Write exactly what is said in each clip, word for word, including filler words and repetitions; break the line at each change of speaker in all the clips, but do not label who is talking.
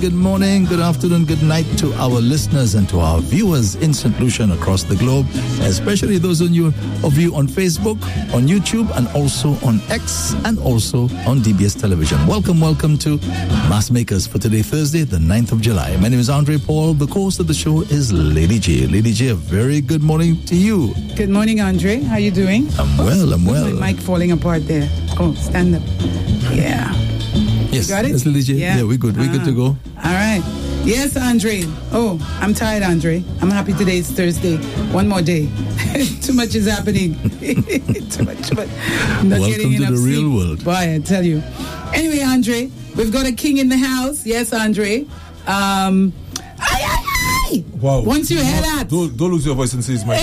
Good morning, good afternoon, good night to our listeners and to our viewers in Saint Lucia and across the globe, especially those of you, of you on Facebook, on YouTube, and also on X, and also on D B S Television. Welcome, welcome to Mass Makers for today, Thursday, the ninth of July. My name is Andre Paul. The host of the show is Lady J. Lady J, a very good morning to you.
Good morning, Andre. How you doing?
I'm well, I'm well.
My mic falling apart there. Oh, stand up. Yeah.
Yes,
got it?
Yes, Lady J. Yeah, yeah we're good. We're uh, good to go.
All right. Yes, Andre. Oh, I'm tired, Andre. I'm happy today is Thursday. One more day. Too much is happening. Too much, but I'm not
Welcome
getting
to
enough
the real
sleep.
world.
Boy, I tell you. Anyway, Andre, we've got a king in the house. Yes, Andre. Um, aye, aye, aye.
Wow.
Once you hear that.
Don't, don't lose your voice and say it's my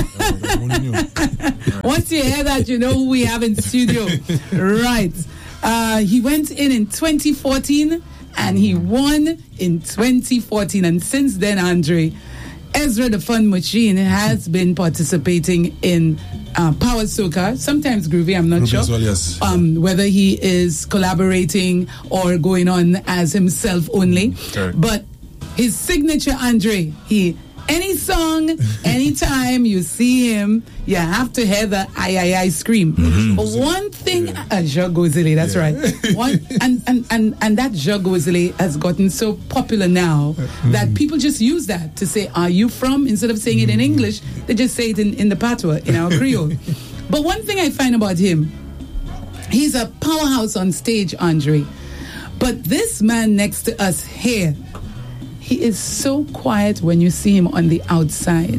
Once you hear that, you know who we have in studio. Right. Uh, he went in in twenty fourteen and he won in twenty fourteen. And since then, Andre, Ezra the Fun Machine has been participating in uh, Power Soca, sometimes Groovy, I'm not
Groovy
sure.
As well, yes.
Um, whether he is collaborating or going on as himself only.
Correct.
But his signature, Andre, he... Any song, anytime you see him, you have to hear the aye aye aye scream. Mm-hmm. But one thing, yeah. uh, Jogozile, that's yeah. right. One and, and, and, and that Jogozile has gotten so popular now mm-hmm. that people just use that to say, "Are you from?" Instead of saying it in English, they just say it in, in the patois, in our Creole. But one thing I find about him, he's a powerhouse on stage, Andre. But this man next to us here, he is so quiet when you see him on the outside.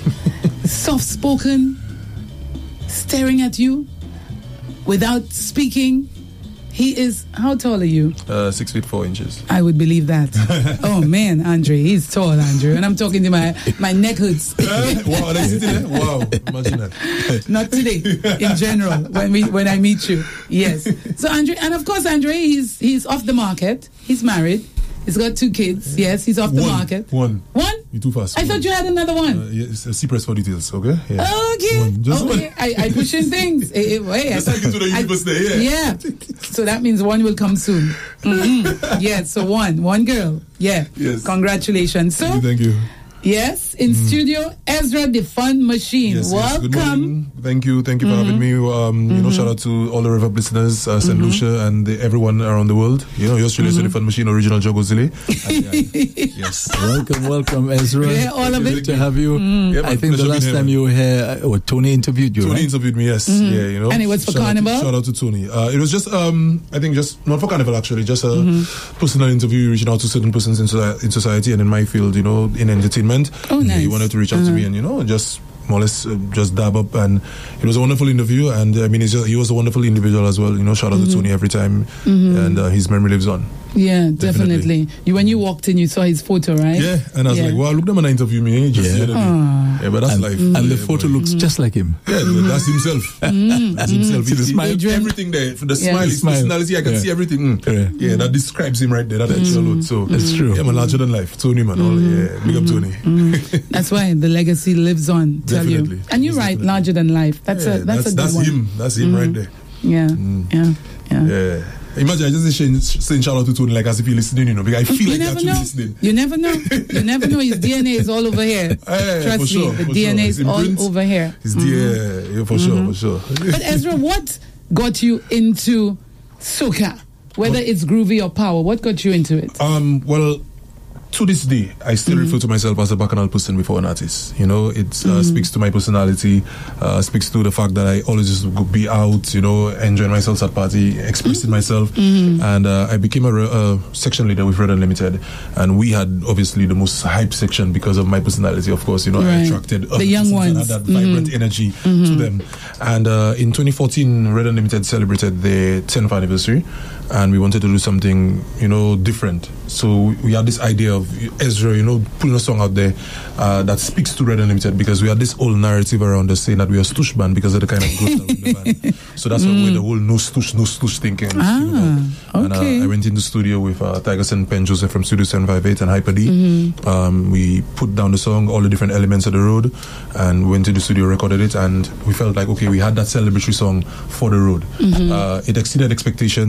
Soft-spoken, staring at you without speaking. He is, how tall are you?
Uh, six feet four inches.
I would believe that. Oh man, Andre, he's tall, Andre. And I'm talking to my, my neck hurts.
uh, wow, that's it. Wow, imagine that.
Not today, in general, when we when I meet you. Yes. So Andre, and of course, Andre, he's he's off the market. He's married. He's got two kids. Yes, he's off the
one,
market.
One.
One?
You're too fast.
I
one.
thought you had another one.
Uh, yes, uh, see press for details, okay? Yeah.
Okay.
One. Just
okay.
one.
I, I push in things. Hey, hey,
Just like you to the universe there,
yeah. Yeah. So that means one will come soon. Mm-hmm. Yeah, so one. One girl. Yeah.
Yes.
Congratulations. So,
thank you. Thank you.
Yes, in mm. studio, Ezra the Fun Machine.
Yes,
Welcome.
Yes. Good morning. Thank you. Thank you for mm-hmm. having me. Um, mm-hmm. You know, shout out to all the Reverb listeners, uh, Saint Mm-hmm. Lucia, and the, everyone around the world. You know, yours truly, mm-hmm. the Fun Machine, original Jogozile. Yes.
Welcome, welcome, Ezra.
Yeah, all of it.
Good to have you.
Mm.
Yeah, I think the last time you were here, uh, Tony interviewed you,
Tony
right?
interviewed me, yes.
Mm-hmm.
Yeah, you know.
And it was for
shout
Carnival?
Out to, shout out to Tony. Uh, it was just, um, I think, just, not for Carnival, actually, just a mm-hmm. personal interview, reaching out to certain persons in, in society and in my field, you know, in entertainment.
Oh, nice.
He wanted to reach out uh-huh. to me and, you know, just more or less uh, just dab up, and it was a wonderful interview, and I mean, he's just, he was a wonderful individual as well, you know. Shout out mm-hmm. to Tony every time, mm-hmm. and uh, his memory lives on.
Yeah, definitely. definitely. You when you walked in, you saw his photo, right?
Yeah, and I was yeah. like, wow, look, them and interview me. Just
yeah.
yeah, but that's
and,
life.
And
yeah,
the photo
but,
looks mm-hmm. just like him.
Yeah, mm-hmm. that's himself.
Mm-hmm.
That's himself.
See the
he,
smile,
he, everything there, the
yeah.
smile, his
smile.
personality, I can yeah. see everything. Mm. Yeah. yeah, that describes him right there. That extra load. So
that's true.
Yeah, man, larger than life. Tony, man. All, yeah, big up Tony.
Mm-hmm. That's why the legacy lives on. Tell
Definitely.
you. And you're right, definitely. Larger than life. That's
yeah,
a that's,
that's
a good
that's
one.
him. That's him
mm-hmm.
right there.
Yeah,
mm.
yeah, yeah.
Yeah. Imagine I just saying, saying shout out to Tony like as if you're listening, you know, because I feel
you
like
never
actually
know.
listening.
You never know. You never know. His D N A is all over here.
Yeah,
Trust
for
me,
sure,
the
for
D N A
sure.
is all over here.
His
mm-hmm.
D N A, yeah, for mm-hmm. sure, for sure.
But Ezra, what got you into soca? Whether what? It's groovy or power, what got you into it?
Um, well, to this day, I still mm-hmm. refer to myself as a bacchanal person before an artist. You know, it uh, mm-hmm. speaks to my personality, uh, speaks to the fact that I always just go be out, you know, enjoying myself at party, expressing mm-hmm. myself. Mm-hmm. And uh, I became a uh, section leader with Red Unlimited. And we had, obviously, the most hype section because of my personality, of course. You know,
right.
I attracted
the young ones.
And had that vibrant mm-hmm. energy mm-hmm. to them. And uh, in twenty fourteen, Red Unlimited celebrated their tenth anniversary. And we wanted to do something, you know, different. So we had this idea of Ezra, you know, putting a song out there uh, that speaks to Red Unlimited, because we had this whole narrative around us saying that we are Stush band because of the kind of growth that we the band. So that's mm. where the whole no Stush, no Stush thinking.
Ah,
okay. And uh, I went in the studio with uh, Tigers and Pen Joseph from Studio seven five eight and Hyper D. Mm-hmm. Um, we put down the song, all the different elements of the road, and went to the studio, recorded it, and we felt like, okay, we had that celebratory song for the road. Mm-hmm. Uh, it exceeded expectations. I formed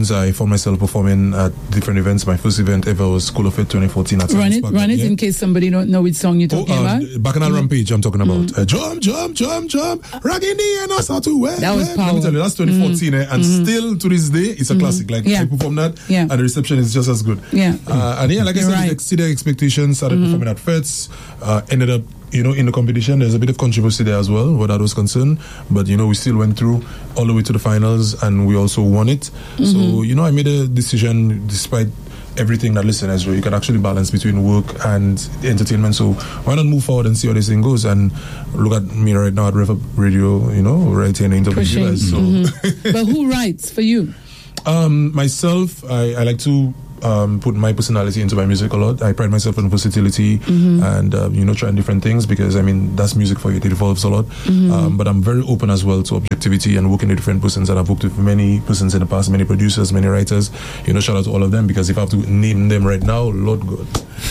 found myself performing at different events. My first event ever was School of It twenty fourteen. At
Run it,
Park,
run it
yeah.
in case somebody don't know which song you're talking
oh, um,
about.
Bacchanal
Mm.
Rampage, I'm talking about. Uh, jump, jump, jump, jump. Raggedy and us to wear.
That was
Let
power.
me tell you, that's twenty fourteen, eh, and
Mm-hmm.
still to this day, it's a classic. Like,
Yeah.
I perform that,
Yeah.
and the reception is just as good.
Yeah.
Uh, and yeah, like I
You're
said,
right.
it exceeded expectations. Started
Mm-hmm.
performing at Feds, uh, ended up, you know, in the competition. There's a bit of controversy there as well, where that was concerned. But, you know, we still went through all the way to the finals, and we also won it.
Mm-hmm.
So, you know, I made a decision, despite everything that, listen, Ezra, you can actually balance between work and entertainment. So why not move forward and see how this thing goes? And look at me right now at Rev Radio, you know, writing interviews.
Pushing.
So,
Mm-hmm. But who writes for you?
um, myself, I, I like to um, put my personality into my music a lot. I pride myself on versatility
Mm-hmm.
and, uh, you know, trying different things because, I mean, that's music for you. It evolves a lot.
Mm-hmm.
Um, but I'm very open as well to objectivity and working with different persons. And I've worked with many persons in the past, many producers, many writers. You know, shout out to all of them because if I have to name them right now, Lord God.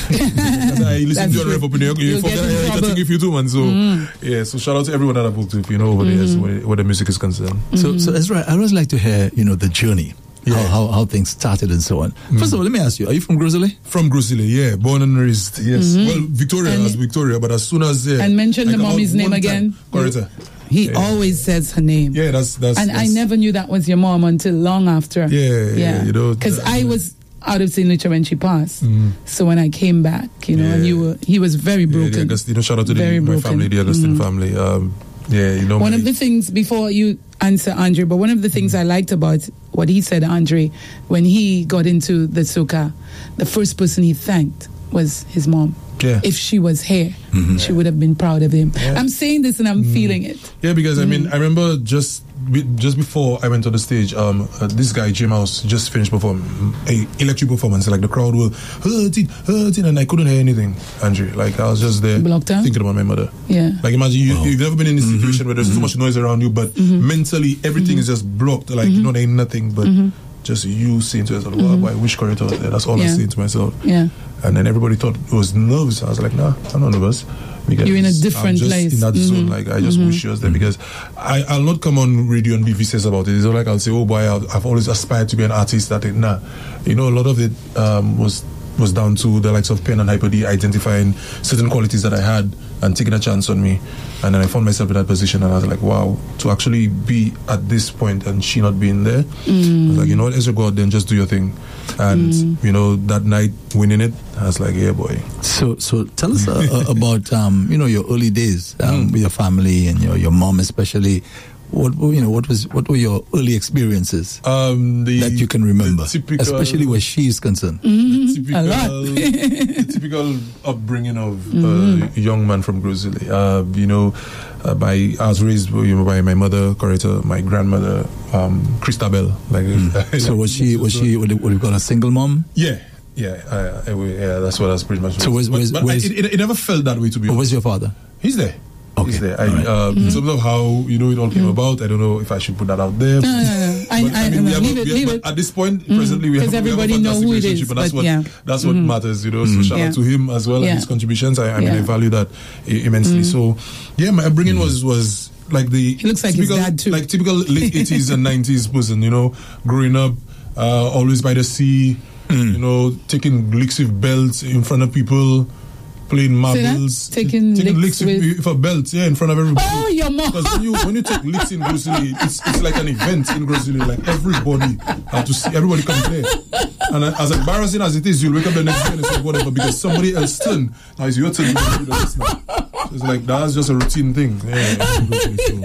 I listen
That's
to your
true.
rap opinion. You
You'll
forget
get in
I
trouble.
got to give you two, man. So,
Mm-hmm.
yeah, so shout out to everyone that I've worked with, you know, over the years where, where the music is concerned.
So, so Ezra, I always like to hear, you know, the journey,
Yeah.
how, how how things started and so on. First of all, let me ask you: are you from Grosile?
From Grosile, yeah, born and raised, yes. Well, Victoria
And-
as Victoria, but as soon as uh,
And mention
I
the
come out
mommy's name
one
again.
time- Coretta.
He
Yeah.
always says her name.
Yeah, that's that's.
And I
that's-
never knew that was your mom until long after.
Yeah, yeah, you know,
Because
uh,
I was out of Saint Lucia when she passed.
Mhm.
So when I came back, you know, and
Yeah.
you were, he was very
Yeah,
broken.
the August, you know, shout out to the,
Very
my
broken.
family, the Augustine
Mhm.
family. Um, yeah, you know,
One
my,
of the things, before you answer Andre, but one of the things I liked about what he said, Andre, when he got into the soca, the first person he thanked was his mom.
Yeah.
If she was here, she would have been proud of him.
Yeah.
I'm saying this and I'm feeling it.
Yeah, because I mean, I remember just be- just before I went on the stage, um, uh, this guy Jim House just finished performing a electric performance. Like the crowd were hurting, hurting, and I couldn't hear anything. Andrew, like I was just there
Blocked out?
thinking about my mother.
Yeah.
Like imagine you, you've never been in this situation where there's too much noise around you, but mentally everything is just blocked. Like you know, there ain't nothing but just you saying to yourself, "Wow, I wish Coretta was there." That's all I
Yeah.
say to myself.
Yeah.
And then everybody thought it was nerves. I was like, nah, I'm not nervous. Because
You're in a
I'm
different
just
place.
in that
Mhm.
zone. Like, I just wish she was there because I, I'll not come on radio and be vicious about it. It's not like I'll say, oh boy, I've, I've always aspired to be an artist. That it, nah. You know, a lot of it um, was was down to the likes of Pen and Hyper D identifying certain qualities that I had and taking a chance on me. And then I found myself in that position and I was like, wow, to actually be at this point and she not being there. I was like, you know what, Ezra, go out there and just do your thing. And, you know, that night winning it, I was like, yeah, boy.
So, so tell us uh, uh, about um, you know, your early days um, with your family and your your mom especially. What were- you know? What was what were your early experiences
Um, the,
that you can remember,
the typical,
especially where she is concerned?
the typical,
A lot.
the typical upbringing of uh, a young man from Grosile. Uh, you know, uh, by I was raised you know, by my mother, Coretta, my grandmother, um, Christabel. Like,
So was she was she what do what do you call a single mom?
Yeah, yeah, I, I, I- yeah. That's what I was pretty much.
So where's-
but,
where's-
but
where's-
I, it, it never felt that way to be
Or
honest.
was your father?
He's there.
Okay.
He's there. I,
All right.
uh, In terms of how you know it all came about, I don't know if I should put that out there.
No, no, no. I,
But,
I,
mean, we
I,
have a-
leave it,
we have-
leave
but
it.
At this point, presently, we have,
Because
we have a
everybody know
fantastic
who it
relationship,
is,
and that's
but
what
yeah.
that's what matters, you know. So shout
Yeah.
out to him as well
Yeah.
and his contributions. I, I mean,
Yeah.
I value that i- immensely. So, yeah, my upbringing was was like the
He looks like his
typical,
dad too.
like typical late eighties and nineties person, you know, growing up, uh, always by the sea, you know, taking licks with belts in front of people. Playing
Say that?
marbles,
Taking
taking
licks
licks, with,
with-
with a belt, yeah, in front of everybody.
Oh, your mom.
Because when you when you take licks in Grosile, it's it's like an event in Grosile. Like everybody have to see, everybody comes there. And as embarrassing as it is, you'll wake up the next day and it's like whatever because somebody else turn. Now it's your turn to do this now. So it's like that's just a routine thing. Yeah, so,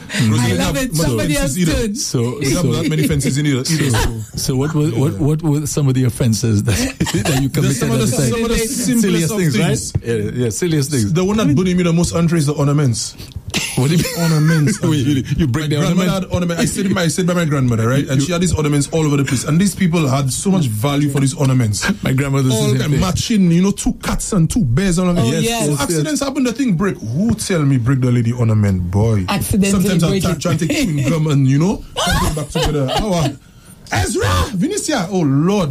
I love it. Somebody else turned.
So,
We have
so,
not many fences in either. either so.
so what were what what were some of the offences that, that you committed
There's some of the,
at the time?
some of the simplest
Silliest
of
things,
things.
right? Yeah, yeah, silliest things.
The one that bullied me the most, Andre, is the ornaments.
What do you mean?
Ornaments.
Wait, you, you break
My
the
grandmother
ornament?
had ornament. I stayed, by, I stayed by my grandmother, right? And she had these ornaments all over the place. And these people had so much value for these ornaments.
My grandmother's
all
the same
kind
thing.
matching, you know, two cats and two bears. And all
Oh,
yes,
yes.
So
yes,
accidents happen, the thing break. Who tell me break the lady ornament, boy?
Accidentally
Sometimes I'm
break
try-
it.
trying to take chewing gum and, you know, can't get back together. How are- Ezra! Vinicia! Oh, Lord.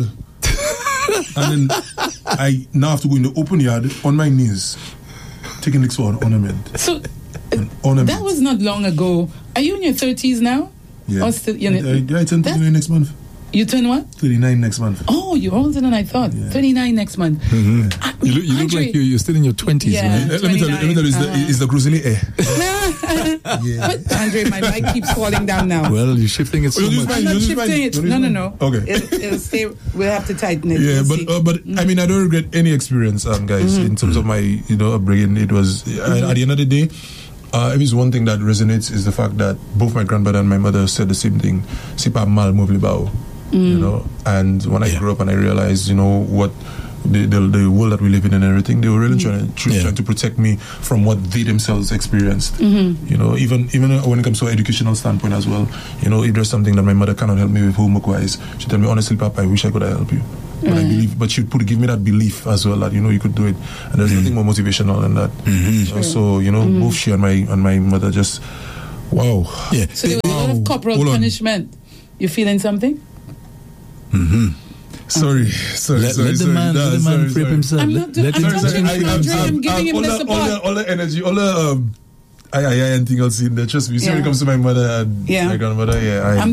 And then I now have to go in the open yard on my knees, taking licks for an ornament.
So
An ornament.
that was not long ago. Are you in your thirties now?
Yeah.
Or still, you know,
I, I, I turn
that-
thirty next month.
You turn what?
thirty-nine next month.
Oh, you're older than I thought.
Yeah.
thirty-nine next month.
Mm-hmm.
Uh,
You look, you look
Andre-
like you're, you're still in your twenties,
Yeah.
right?
Let me tell you, let me tell you, it's the,
Uh-huh.
it's the Gruzili air.
yeah. But Andre, my mic keeps falling down now.
Well, you're shifting it so
Oh, you
much.
just
I'm not
You'll
shifting
find-
it.
you'll
No, no,
find-
no.
Okay.
It'll, it'll stay. We'll have to tighten it.
Yeah,
We'll
but
see.
uh, but I mean, I don't regret any experience, um, guys. In terms of my, you know, upbringing, it was uh, at the end of the day. Uh, if it's one thing that resonates is the fact that both my grandmother and my mother said the same thing. Sipa mal movilibao, you know. And when I
Yeah.
grew up and I realized, you know, what the, the the world that we live in and everything, they were really trying, tr-
Yeah.
trying to protect me from what they themselves experienced. You know, even even when it comes to an educational standpoint as well. You know, if there's something that my mother cannot help me with homework wise, she tell me honestly, Papa, I wish I could have helped you. But I believe, but she would put give me that belief as well that you know you could do it, and there's nothing more motivational than that. You know, so you know, both she and my and my mother just wow.
Yeah.
So there was a lot of corporal
Hold on.
punishment. You feeling something?
Sorry, sorry,
Let,
sorry,
let the
sorry.
man,
Nah,
let the man
sorry,
free
sorry.
himself.
I'm
let,
not do-
let
I'm
him
not
touch
doing
him.
it. Andre, I'm giving him
all
the
the, all,
support.
the, all the energy, all the um, I, I, I, anything else in there. Trust me. You see, when
Yeah.
it comes to my mother and
Yeah.
my grandmother, yeah, I,
I'm